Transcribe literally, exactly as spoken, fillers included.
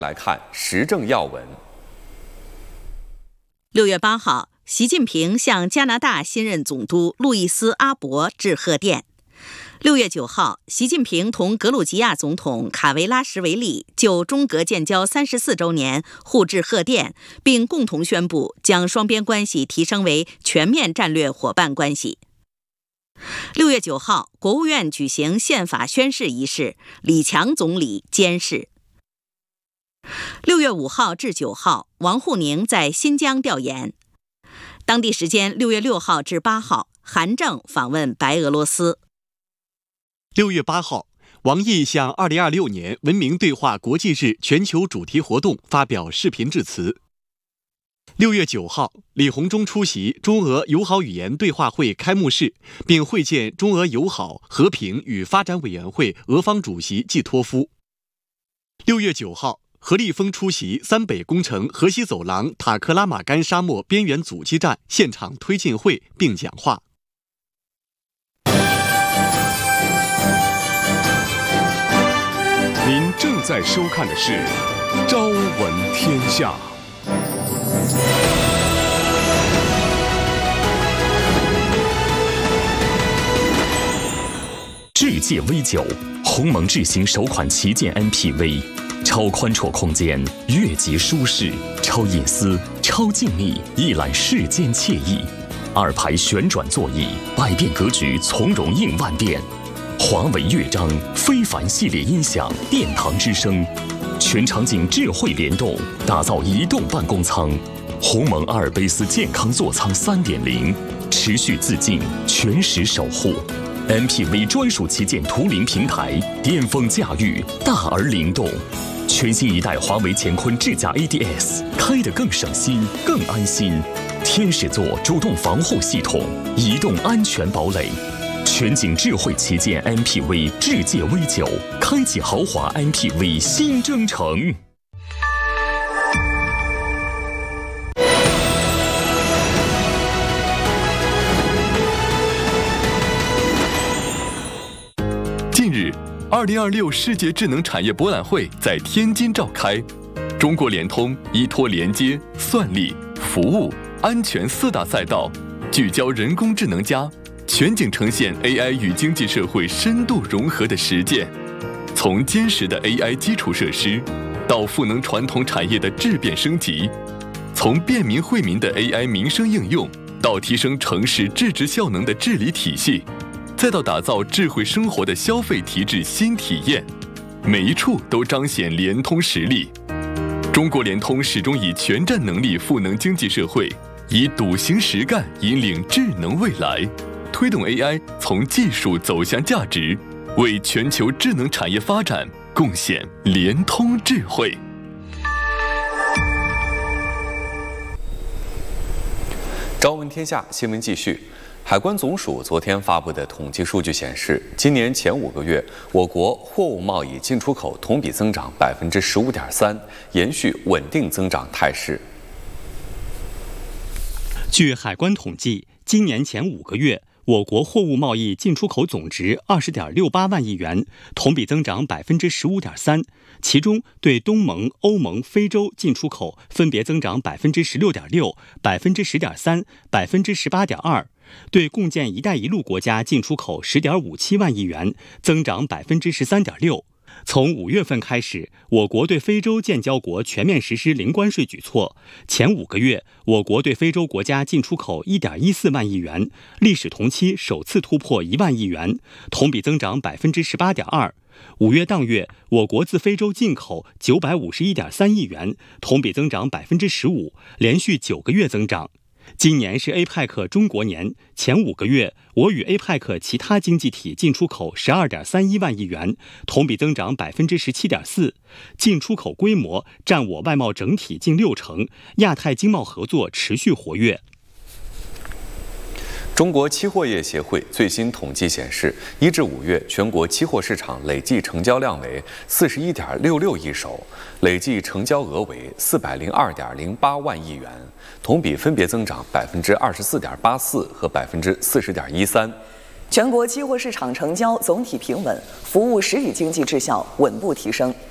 来看时政要闻。 六月八号，习近平向加拿大新任总督路易斯·阿伯致贺电。六月九号，习近平同格鲁吉亚总统卡维拉什维利就中格建交三十四周年互致贺电，并共同宣布将双边关系提升为全面战略伙伴关系。六月九号，国务院举行宪法宣誓仪式，李强总理监誓。六月五号至九号，王沪宁在新疆调研。当地时间六月六号至八号，韩正访问白俄罗斯。 六月八号，王毅向二零二六年文明对话国际日全球主题活动发表视频致辞。六月九号，李鸿忠出席中俄友好语言对话会开幕式，并会见中俄友好、和平与发展委员会俄方主席季托夫。六月九号，何立峰出席三北工程河西走廊塔克拉玛干沙漠边缘阻击战现场推进会并讲话。 您正在收看的是《朝闻天下》。 智界 V 九，鸿蒙智行首款旗舰 M P V。超宽绰空间，越级舒适，超隐私，超静谧，一览世间惬意。二排旋转座椅，百变格局，从容应万变。华为乐章非凡系列音响，殿堂之声，全场景智慧联动，打造移动办公舱。鸿蒙阿尔卑斯健康座舱 三点零， 持续自净，全时守护。M P V 专属旗舰图灵平台，巅峰驾驭，大而灵动。全新一代华为乾坤智驾 A D S， 开得更省心、更安心。天使座主动防护系统，移动安全堡垒。全景智慧旗舰 M P V 智界 V 九，开启豪华 M P V 新征程。 近日，二零二六世界智能产业博览会在天津召开。中国联通依托连接、算力、服务、安全四大赛道，聚焦人工智能加，全景呈现 A I 与经济社会深度融合的实践。从坚实的 A I 基础设施，到赋能传统产业的质变升级；从便民惠民的 A I 民生应用，到提升城市质质效能的治理体系。再到打造智慧生活的消费提质新体验，每一处都彰显联通实力。中国联通始终以全站能力赋能经济社会，以笃行实干引领智能未来，推动 A I 从技术走向价值，为全球智能产业发展贡献联通智慧。 朝闻天下新闻继续。海关总署昨天发布的统计数据显示，今年前五个月，我国货物贸易进出口同比增长百分之十五点三，延续稳定增长态势。 据海关统计，今年前五个月，我国货物贸易进出口总值二十点六八万亿元，同比增长百分之十五点三。其中，对东盟、欧盟、非洲进出口分别增长百分之十六点六、百分之十点三、百分之十八点二。对共建“一带一路”国家进出口十点五七万亿元，增长百分之十三点六。从五月份开始，我国对非洲建交国全面实施零关税举措。前五个月，我国对非洲国家进出口一点一四万亿元，历史同期首次突破一万亿元，同比增长百分之十八点二。五月当月，我国自非洲进口九百五十一点三亿元，同比增长百分之十五，连续九个月增长。今年是 A P E C 中国年，前五个月，我与 A P E C 其他经济体进出口十二点三一万亿元，同比增长百分之十七点四，进出口规模占我外贸整体近六成，亚太经贸合作持续活跃。 中国期货业协会最新统计显示，一至五月全国期货市场累计成交量为四十一点六六亿手，累计成交额为四百零二点零八万亿元，同比分别增长百分之二十四点八四和百分之四十点一三。 全国期货市场成交总体平稳，服务实体经济质效稳步提升。